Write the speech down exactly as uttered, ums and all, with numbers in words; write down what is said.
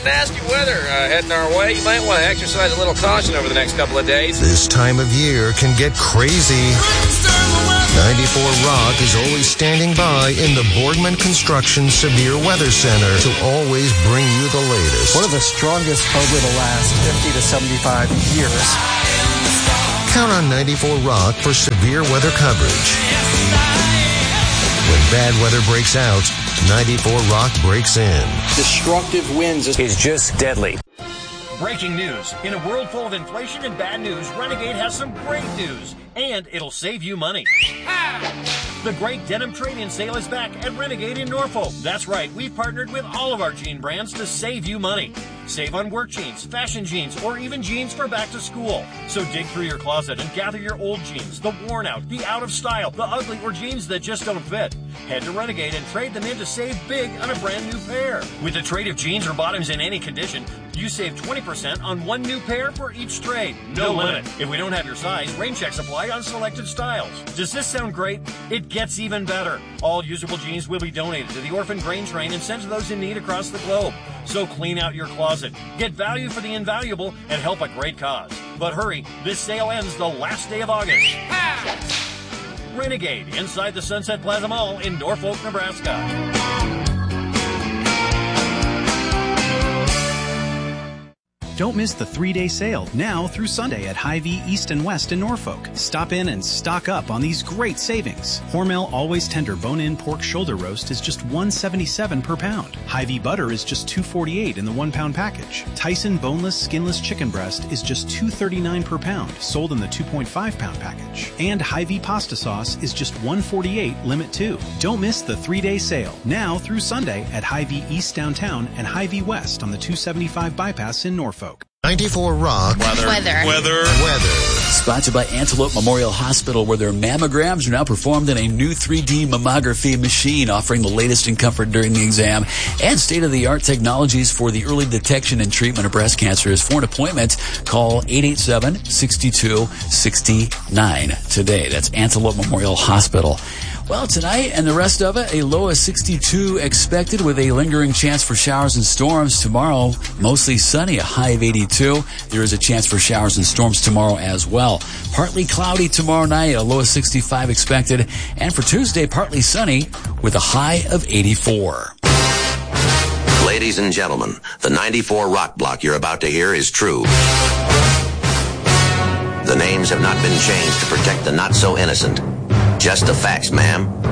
nasty weather uh, heading our way. You might want to exercise a little caution over the next couple of days. This time of year can get crazy. ninety-four Rock is always standing by in the Boardman Construction Severe Weather Center to always bring you the latest. One of the strongest over the last fifty to seventy-five years. Count on ninety-four Rock for severe weather coverage. When bad weather breaks out, ninety-four Rock breaks in. Destructive winds is just deadly. Breaking news. In a world full of inflation and bad news, Renegade has some great news. And it'll save you money. The great denim trade-in sale is back at Renegade in Norfolk. That's right, we've partnered with all of our jean brands to save you money. Save on work jeans, fashion jeans, or even jeans for back to school. So dig through your closet and gather your old jeans, the worn out, the out of style, the ugly, or jeans that just don't fit. Head to Renegade and trade them in to save big on a brand new pair. With a trade of jeans or bottoms in any condition, you save twenty percent on one new pair for each trade. No limit. If we don't have your size, rain checks apply on selected styles. Does this sound great? It gets even better. All usable jeans will be donated to the Orphan Grain Train and sent to those in need across the globe. So clean out your closet, get value for the invaluable, and help a great cause. But hurry, this sale ends the last day of August. Ha! Renegade, inside the Sunset Plaza Mall in Norfolk, Nebraska. Don't miss the three-day sale now through Sunday at Hy-Vee East and West in Norfolk. Stop in and stock up on these great savings. Hormel Always Tender Bone-In Pork Shoulder Roast is just one dollar and seventy-seven cents per pound. Hy-Vee Butter is just two dollars and forty-eight cents in the one-pound package. Tyson Boneless Skinless Chicken Breast is just two dollars and thirty-nine cents per pound, sold in the two point five pound package. And Hy-Vee Pasta Sauce is just one dollar and forty-eight cents, limit two. Don't miss the three-day sale now through Sunday at Hy-Vee East Downtown and Hy-Vee West on the two seventy-five bypass in Norfolk. ninety-four Rock. Weather. Weather. Weather. Weather. Sponsored by Antelope Memorial Hospital, where their mammograms are now performed in a new three D mammography machine, offering the latest in comfort during the exam and state-of-the-art technologies for the early detection and treatment of breast cancer. For an appointment, call eight eight seven, six two six nine today. That's Antelope Memorial Hospital. Well, tonight and the rest of it, a low of sixty-two expected with a lingering chance for showers and storms. Tomorrow, mostly sunny, a high of eighty-two. There is a chance for showers and storms tomorrow as well. Partly cloudy tomorrow night, a low of sixty-five expected. And for Tuesday, partly sunny with a high of eighty-four. Ladies and gentlemen, the ninety-four Rock Block you're about to hear is true. The names have not been changed to protect the not-so-innocent. Just the facts, ma'am.